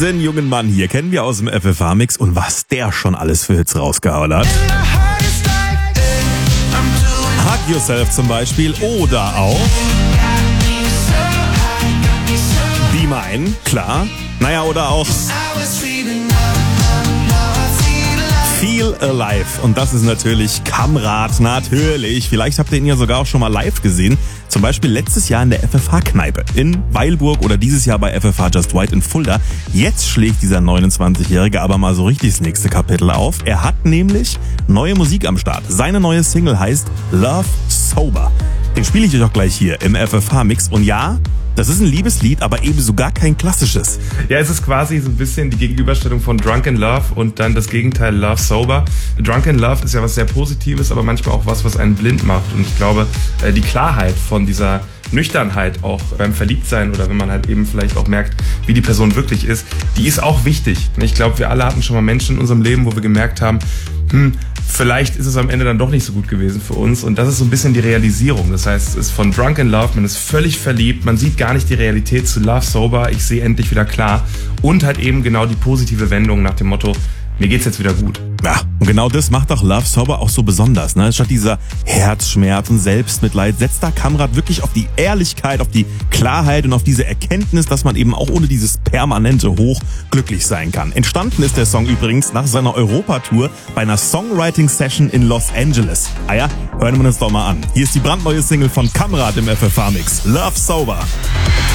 Diesen jungen Mann hier kennen wir aus dem FFH-Mix und was der schon alles für Hits rausgehauen hat. Hug Yourself zum Beispiel oder auch Be Mine, klar. Naja, oder auch Feel Alive. Und das ist natürlich Kamrat, natürlich. Vielleicht habt ihr ihn ja sogar auch schon mal live gesehen. Zum Beispiel letztes Jahr in der FFH-Kneipe in Weilburg oder dieses Jahr bei FFH Just White in Fulda. Jetzt schlägt dieser 29-Jährige aber mal so richtig das nächste Kapitel auf. Er hat nämlich neue Musik am Start. Seine neue Single heißt Love Sober. Den spiele ich euch auch gleich hier im FFH-Mix. Und ja, das ist ein Liebeslied, aber ebenso gar kein klassisches. Ja, es ist quasi so ein bisschen die Gegenüberstellung von Drunk in Love und dann das Gegenteil Love Sober. Drunk in Love ist ja was sehr Positives, aber manchmal auch was einen blind macht. Und ich glaube, die Klarheit von dieser Nüchternheit auch beim Verliebtsein oder wenn man halt eben vielleicht auch merkt, wie die Person wirklich ist, die ist auch wichtig. Ich glaube, wir alle hatten schon mal Menschen in unserem Leben, wo wir gemerkt haben, vielleicht ist es am Ende dann doch nicht so gut gewesen für uns. Und das ist so ein bisschen die Realisierung. Das heißt, es ist von Drunk in Love, man ist völlig verliebt, man sieht gar nicht die Realität zu Love Sober, ich sehe endlich wieder klar. Und halt eben genau die positive Wendung nach dem Motto, mir geht's jetzt wieder gut. Ja, und genau das macht auch Love Sober auch so besonders. Ne? Statt dieser Herzschmerz und Selbstmitleid setzt da Kamrat wirklich auf die Ehrlichkeit, auf die Klarheit und auf diese Erkenntnis, dass man eben auch ohne dieses permanente Hoch glücklich sein kann. Entstanden ist der Song übrigens nach seiner Europatour bei einer Songwriting-Session in Los Angeles. Ah ja, hören wir uns doch mal an. Hier ist die brandneue Single von Kamrat im FFH-Mix. Love Sober.